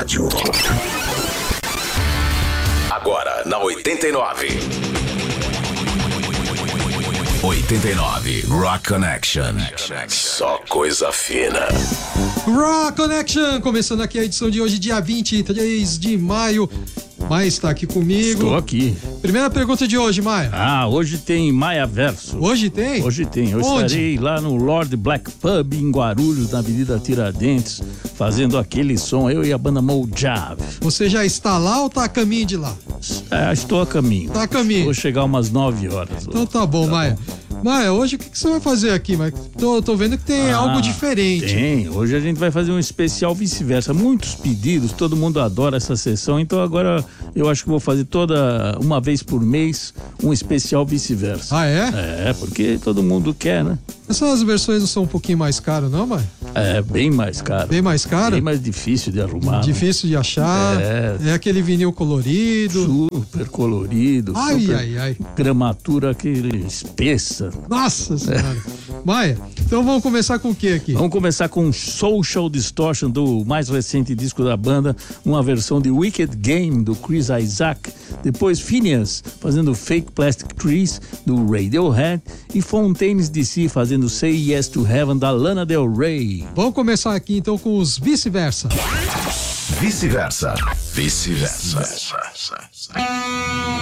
rádio. Agora na 89. 89 Rock Connection. Só coisa fina. Rock Connection, começando aqui a edição de hoje, dia 23 de maio. Maia está aqui comigo. Estou aqui. Primeira pergunta de hoje, Maia. Hoje tem Maia Verso. Hoje tem? Hoje tem. Eu estarei lá no Lord Black Pub, em Guarulhos, na Avenida Tiradentes, fazendo aquele som, eu e a banda Mojave. Você já está lá ou está a caminho de lá? Estou a caminho. Está a caminho. Vou chegar umas 9 horas. Então tá bom, Maia. Maia, hoje o que você vai fazer aqui? Tô vendo que tem algo diferente. Tem. Hoje a gente vai fazer um especial vice-versa. Muitos pedidos, todo mundo adora essa sessão, então agora eu acho que vou fazer uma vez por mês, um especial vice-versa. Ah, é? É, porque todo mundo quer, né? Essas versões não são um pouquinho mais caras, não, Maia? É, bem mais caro. Bem mais caro? Bem mais difícil de arrumar. Difícil de achar. É aquele vinil colorido. Super colorido. Ai. Gramatura aquele espessa. Nossa Senhora. Maia, então vamos começar com o que aqui? Vamos começar com Social Distortion, do mais recente disco da banda, uma versão de Wicked Game, do Chris Isaac. Depois Phineas, fazendo Fake Plastic Trees, do Radiohead. E Fontaines DC, fazendo Say Yes to Heaven, da Lana Del Rey. Vamos começar aqui então com os vice-versa. Vice-versa. Vice-versa.